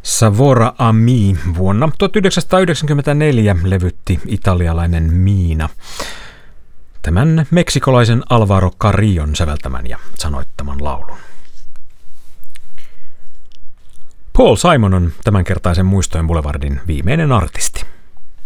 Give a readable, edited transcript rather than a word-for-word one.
Savora Ami vuonna 1994 levytti italialainen Miina tämän meksikolaisen Alvaro Carrilon säveltämän ja sanoittaman laulun. Paul Simon on tämänkertaisen Muistojen Boulevardin viimeinen artisti.